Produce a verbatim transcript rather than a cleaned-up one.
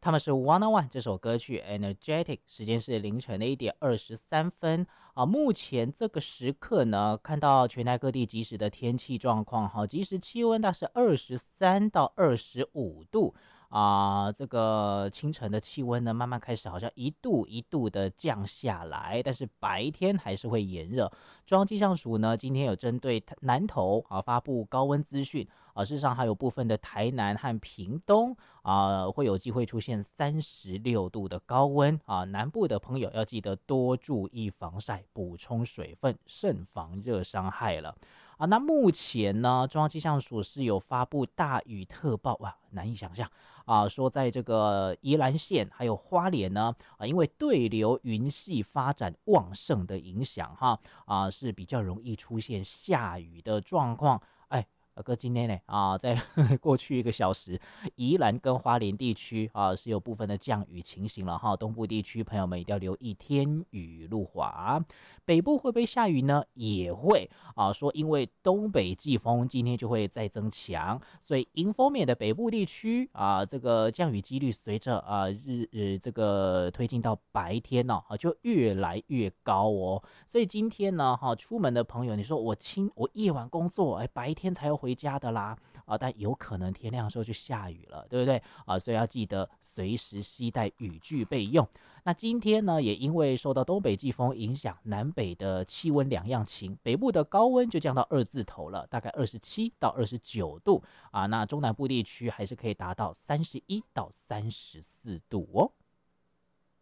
他们是 One on One 这首歌曲 Energetic， 时间是凌晨的一点二十三分啊。目前这个时刻呢，看到全台各地即时的天气状况，好，即时气温大概是二十三到二十五度。啊、呃，这个清晨的气温呢，慢慢开始好像一度一度的降下来，但是白天还是会炎热。中央气象署呢，今天有针对南投啊发布高温资讯啊，事实上还有部分的台南和屏东啊，会有机会出现三十六度的高温啊，南部的朋友要记得多注意防晒，补充水分，慎防热伤害了。啊，那目前呢，中央气象署是有发布大雨特报，哇，难以想象啊！说在这个宜兰县还有花莲呢，啊，因为对流云系发展旺盛的影响，哈，啊，是比较容易出现下雨的状况。哎，哥今天呢啊，在过去一个小时，宜兰跟花莲地区啊是有部分的降雨情形了哈。东部地区朋友们一定要留意天雨路滑。北部会不会下雨呢？也会啊。说因为东北季风今天就会再增强，所以迎风面的北部地区啊，这个降雨几率随着啊日日这个推进到白天呢、啊，就越来越高哦。所以今天呢，哈、啊，出门的朋友，你说我清我夜晚工作，哎，白天才要回家的啦，啊，但有可能天亮的时候就下雨了，对不对啊？所以要记得随时携带雨具备用。那今天呢，也因为受到东北季风影响，南北的气温两样情，北部的高温就降到二字头了，大概二十七到二十九度啊。那中南部地区还是可以达到三十一到三十四度哦。